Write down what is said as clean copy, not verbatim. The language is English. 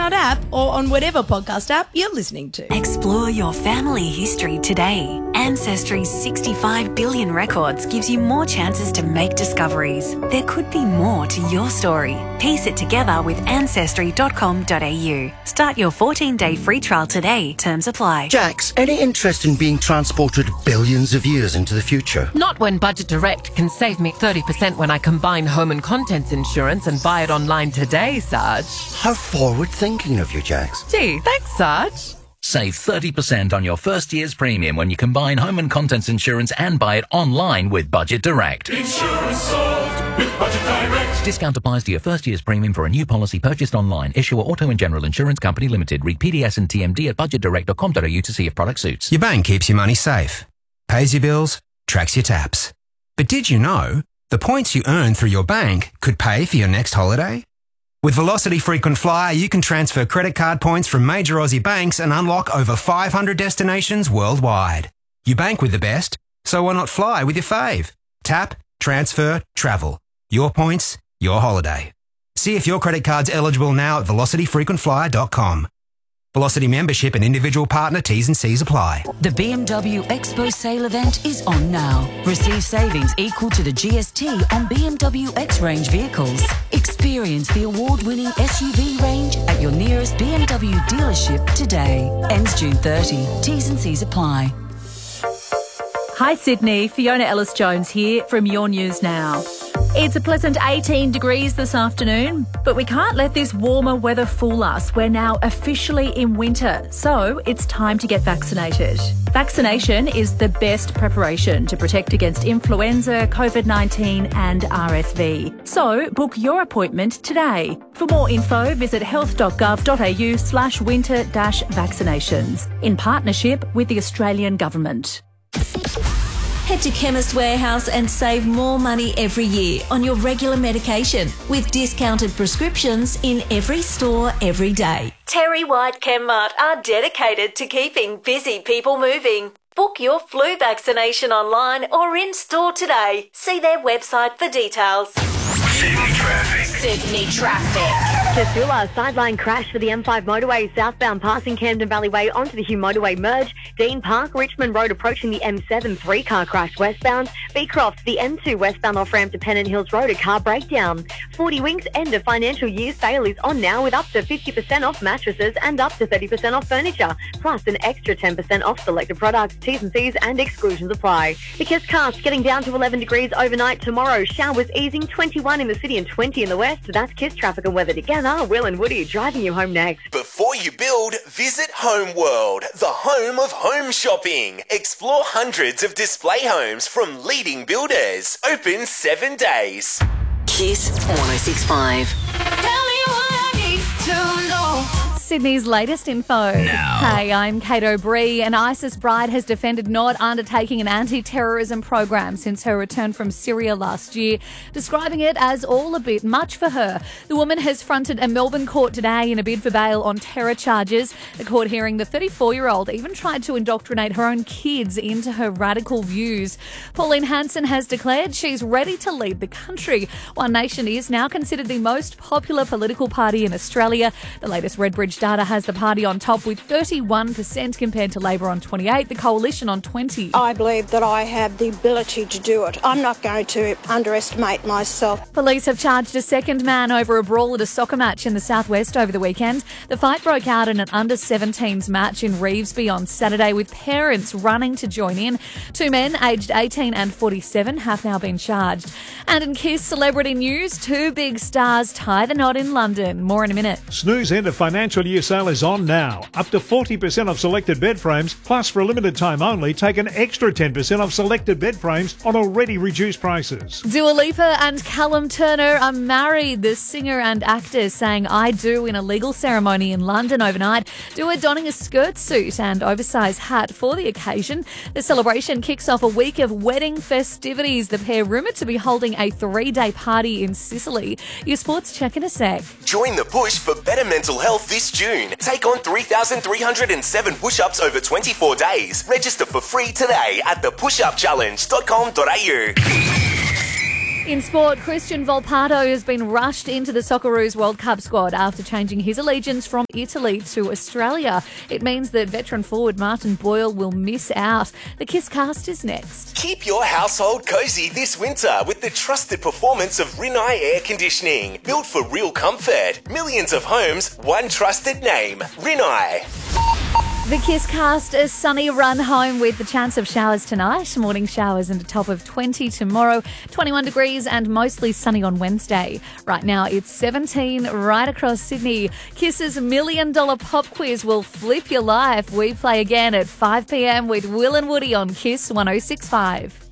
iHeart app or on whatever podcast app you're listening to. Explore your family history today. Ancestry's 65 billion records gives you more chances to make discoveries. There could be more to your story. Piece it together with ancestry.com.au. Start your 14-day free trial today. Terms apply. Jax, any interest in being transported billions of years into the future? Not when Budget Direct can save me 30% when I combine home and contents insurance and buy it online today, Sarge. How forward-thinking of you, Jax. Gee, thanks, Sarge. Save 30% on your first year's premium when you combine home and contents insurance and buy it online with Budget Direct. Insurance solved with Budget Direct. Discount applies to your first year's premium for a new policy purchased online. Issuer Auto and General Insurance Company Limited. Read PDS and TMD at budgetdirect.com.au to see if product suits. Your bank keeps your money safe, pays your bills, tracks your taps. But did you know the points you earn through your bank could pay for your next holiday? With Velocity Frequent Flyer, you can transfer credit card points from major Aussie banks and unlock over 500 destinations worldwide. You bank with the best, so why not fly with your fave? Tap, transfer, travel. Your points, your holiday. See if your credit card's eligible now at velocityfrequentflyer.com. Velocity membership and individual partner T's and C's apply. The BMW Expo sale event is on now. Receive savings equal to the GST on BMW X-Range vehicles. Experience the award-winning SUV range at your nearest BMW dealership today. Ends June 30. T's and C's apply. Hi Sydney, Fiona Ellis-Jones here from Your News Now. It's a pleasant 18 degrees this afternoon, but we can't let this warmer weather fool us. We're now officially in winter, so it's time to get vaccinated. Vaccination is the best preparation to protect against influenza, COVID-19 and RSV. So book your appointment today. For more info, visit health.gov.au/winter-vaccinations in partnership with the Australian Government. Head to Chemist Warehouse and save more money every year on your regular medication with discounted prescriptions in every store every day. Terry White Chemmart are dedicated to keeping busy people moving. Book your flu vaccination online or in store today. See their website for details. Sydney traffic. Sydney traffic. Casula, sideline crash for the M5 motorway southbound passing Camden Valley Way onto the Hume motorway merge. Dean Park, Richmond Road approaching the M7, 3-car crash westbound. Beecroft, the M2 westbound off-ramp to Pennant Hills Road, a car breakdown. 40 Winks end of financial year sale is on now with up to 50% off mattresses and up to 30% off furniture, plus an extra 10% off selected products. T's and C's and exclusions apply. Because Cast getting down to 11 degrees overnight tomorrow. Showers easing, 21 in the city and 20 in the west. That's Kiss traffic and weather together. Will and Woody driving you home next. Before you build, visit Home World, the home of home shopping. Explore hundreds of display homes from leading builders. Open 7 days. Kiss 106.5. Tell me what I need to know. Sydney's latest info. Now. Hey, I'm Kate O'Brien. An ISIS bride has defended not undertaking an anti-terrorism program since her return from Syria last year, describing it as all a bit much for her. The woman has fronted a Melbourne court today in a bid for bail on terror charges. The court hearing the 34-year-old even tried to indoctrinate her own kids into her radical views. Pauline Hanson has declared she's ready to lead the country. One Nation is now considered the most popular political party in Australia. The latest Redbridge data has the party on top with 31% compared to Labor on 28%, the Coalition on 20%. I believe that I have the ability to do it. I'm not going to underestimate myself. Police have charged a second man over a brawl at a soccer match in the southwest over the weekend. The fight broke out in an under-17s match in Revesby on Saturday with parents running to join in. 2 men aged 18 and 47 have now been charged. And in Kiss celebrity news, 2 big stars tie the knot in London. More in a minute. Snooze end of financial year sale is on now. Up to 40% off selected bed frames, plus for a limited time only, take an extra 10% off selected bed frames on already reduced prices. Dua Lipa and Callum Turner are married. The singer and actor sang I Do in a legal ceremony in London overnight. Dua donning a skirt suit and oversized hat for the occasion. The celebration kicks off a week of wedding festivities. The pair rumoured to be holding a 3-day party in Sicily. Your sports check in a sec. Join the push for better mental health this June. Take on 3,307 push-ups over 24 days. Register for free today at thepushupchallenge.com.au. In sport, Christian Volpato has been rushed into the Socceroos World Cup squad after changing his allegiance from Italy to Australia. It means that veteran forward Martin Boyle will miss out. The Kiss cast is next. Keep your household cozy this winter with the trusted performance of Rinnai Air Conditioning. Built for real comfort. Millions of homes, one trusted name. Rinnai. The Kiss cast a sunny run home with the chance of showers tonight. Morning showers and a top of 20 tomorrow, 21 degrees and mostly sunny on Wednesday. Right now it's 17 right across Sydney. Kiss's $1 million pop quiz will flip your life. We play again at 5 p.m. with Will and Woody on Kiss 106.5.